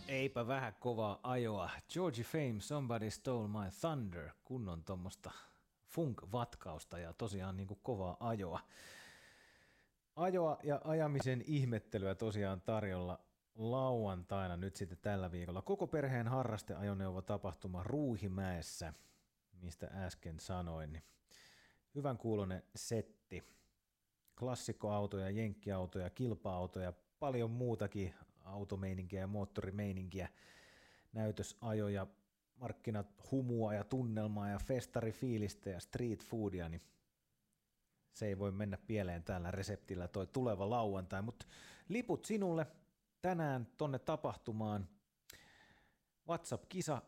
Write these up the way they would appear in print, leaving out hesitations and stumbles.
Eipä vähän kovaa ajoa. Georgie Fame, Somebody Stole My Thunder, kunnon tuommoista funk-vatkausta ja tosiaan niin kuin kovaa ajoa. Ajoa ja ajamisen ihmettelyä tosiaan tarjolla lauantaina nyt sitten tällä viikolla. Koko perheen harrasteajoneuvotapahtuma Ruuhimäessä, mistä äsken sanoin. Niin hyvän kuuloinen setti. Klassikkoautoja, jenkkiautoja, kilpa-autoja, paljon muutakin automeininkiä ja moottorimeininkiä, näytösajoja, markkinat humua ja tunnelmaa ja festarifiilistä ja street foodia, niin se ei voi mennä pieleen tällä reseptillä toi tuleva lauantai, mutta liput sinulle tänään tonne tapahtumaan. WhatsApp-kisa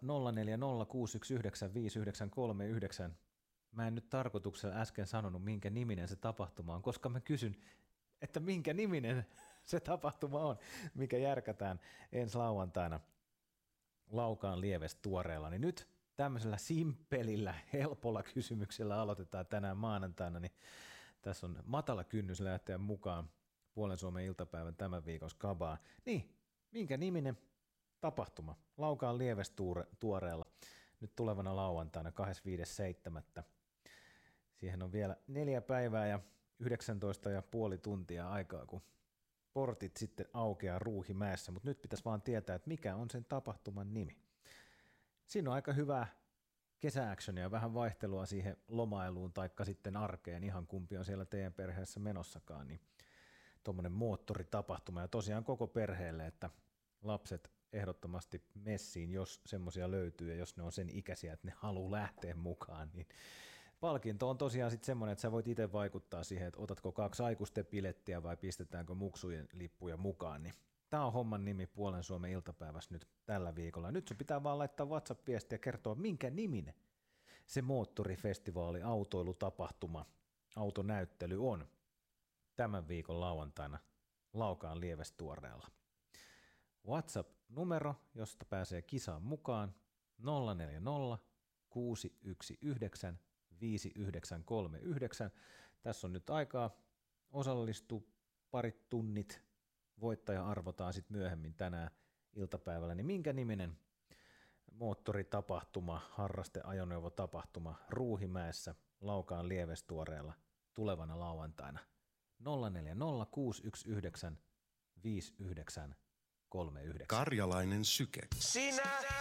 0406195939. Mä en nyt tarkoituksella äsken sanonut, minkä niminen se tapahtuma on, koska mä kysyn, että minkä niminen se tapahtuma on, mikä järkätään ensi lauantaina Laukaan Lieves tuoreella. Niin nyt tämmöisellä simppelillä, helpolla kysymyksellä aloitetaan tänään maanantaina, niin tässä on matala kynnys lähteä mukaan Puolen Suomen iltapäivän tämän viikon skabaan. Niin, minkä niminen tapahtuma Laukaan Lieves tuoreella nyt tulevana lauantaina 25.7. Siihen on vielä 4 päivää ja 19,5 tuntia aikaa, kun portit sitten aukeaa Ruuhimäessä, mutta nyt pitäisi vaan tietää, että mikä on sen tapahtuman nimi. Siinä on aika hyvää kesäactionia, vähän vaihtelua siihen lomailuun taikka sitten arkeen, ihan kumpi on siellä teidän perheessä menossakaan, niin tuommoinen moottoritapahtuma ja tosiaan koko perheelle, että lapset ehdottomasti messiin, jos semmoisia löytyy ja jos ne on sen ikäisiä, että ne haluaa lähteä mukaan, niin palkinto on tosiaan sitten semmoinen, että sä voit itse vaikuttaa siihen, että otatko 2 aikuisten pilettiä vai pistetäänkö muksujen lippuja mukaan, niin tämä on homman nimi Puolen Suomen iltapäivässä nyt tällä viikolla. Nyt sun pitää vaan laittaa WhatsApp-viestiä ja kertoa, minkä niminen se moottorifestivaali, autoilutapahtuma, autonäyttely on tämän viikon lauantaina Laukaan Lieves tuoreella. WhatsApp-numero, josta pääsee kisaan mukaan 040 619 5939. Tässä on nyt aikaa osallistua parit tunnit. Voittaja arvotaan sitten myöhemmin tänään iltapäivällä. Niin minkä niminen moottoritapahtuma, harrasteajoneuvotapahtuma Ruuhimäessä Laukaan Lieves tuoreella tulevana lauantaina 040 619 5939. Karjalainen syke. Sinä